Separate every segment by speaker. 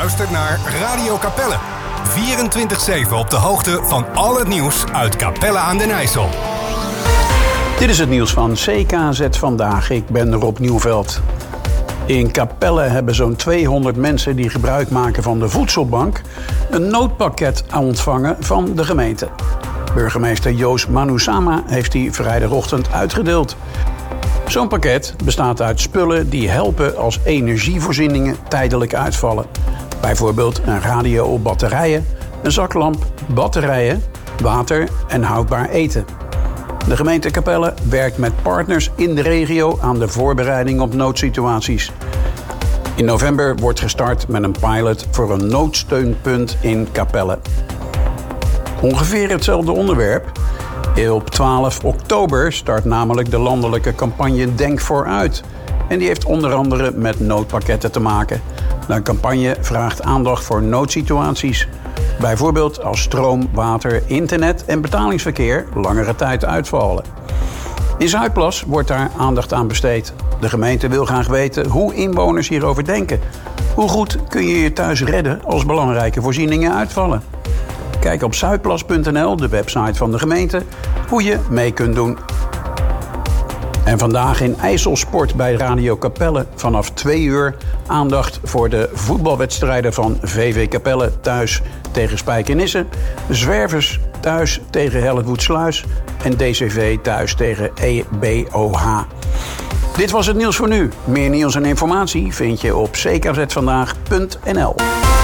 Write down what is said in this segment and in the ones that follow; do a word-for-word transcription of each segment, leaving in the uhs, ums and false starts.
Speaker 1: luistert naar Radio Capelle. vierentwintig zeven op de hoogte van al het nieuws uit Capelle aan den IJssel.
Speaker 2: Dit is het nieuws van C K Z Vandaag. Ik ben Rob Nieuwveld. In Capelle hebben zo'n tweehonderd mensen die gebruik maken van de voedselbank een noodpakket ontvangen van de gemeente. Burgemeester Joost Manusama heeft die vrijdagochtend uitgedeeld. Zo'n pakket bestaat uit spullen die helpen als energievoorzieningen tijdelijk uitvallen. Bijvoorbeeld een radio op batterijen, een zaklamp, batterijen, water en houdbaar eten. De gemeente Capelle werkt met partners in de regio aan de voorbereiding op noodsituaties. In november wordt gestart met een pilot voor een noodsteunpunt in Capelle. Ongeveer hetzelfde onderwerp. Op twaalf oktober start namelijk de landelijke campagne Denk Vooruit. En die heeft onder andere met noodpakketten te maken. De campagne vraagt aandacht voor noodsituaties. Bijvoorbeeld als stroom, water, internet en betalingsverkeer langere tijd uitvallen. In Zuidplas wordt daar aandacht aan besteed. De gemeente wil graag weten hoe inwoners hierover denken. Hoe goed kun je je thuis redden als belangrijke voorzieningen uitvallen? Kijk op zuidplas punt n l, de website van de gemeente, hoe je mee kunt doen. En vandaag in IJsselsport bij Radio Capelle vanaf twee uur aandacht voor de voetbalwedstrijden van V V Capelle thuis tegen Spijkenisse, de Zwervers thuis tegen Hellevoetsluis en D C V thuis tegen E B O H. Dit was het nieuws voor nu. Meer nieuws en informatie vind je op c k z vandaag punt n l.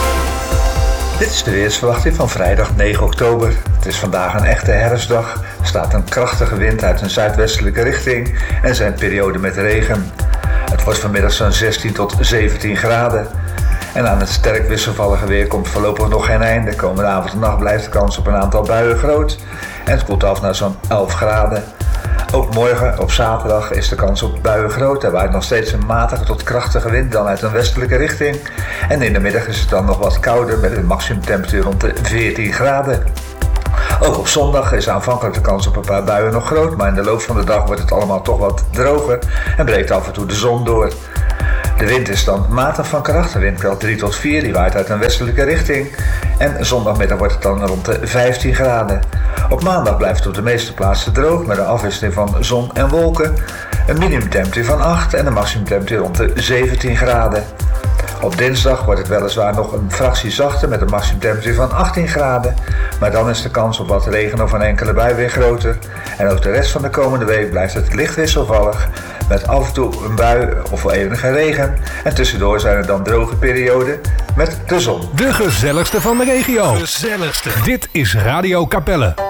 Speaker 3: Dit is de weersverwachting van vrijdag negen oktober. Het is vandaag een echte herfstdag. Er staat een krachtige wind uit een zuidwestelijke richting en er zijn perioden met regen. Het wordt vanmiddag zo'n zestien tot zeventien graden. En aan het sterk wisselvallige weer komt voorlopig nog geen einde. Komende avond en nacht blijft de kans op een aantal buien groot. En het koelt af naar zo'n elf graden. Ook morgen, op zaterdag, is de kans op buien groot. Er waait nog steeds een matige tot krachtige wind dan uit een westelijke richting. En in de middag is het dan nog wat kouder met een maximumtemperatuur rond de veertien graden. Ook op zondag is aanvankelijk de kans op een paar buien nog groot. Maar in de loop van de dag wordt het allemaal toch wat droger en breekt af en toe de zon door. De wind is dan matig van karakter, windkracht drie tot vier, die waait uit een westelijke richting. En zondagmiddag wordt het dan rond de vijftien graden. Op maandag blijft het op de meeste plaatsen droog met een afwisseling van zon en wolken. Een minimumtemperatuur van acht en een maximumtemperatuur rond de zeventien graden. Op dinsdag wordt het weliswaar nog een fractie zachter met een maximumtemperatuur van achttien graden. Maar dan is de kans op wat regen of een enkele bui weer groter. En ook de rest van de komende week blijft het licht wisselvallig. Met af en toe een bui of enige regen. En tussendoor zijn er dan droge perioden met de zon.
Speaker 1: De gezelligste van de regio. Gezelligste. Dit is Radio Capelle.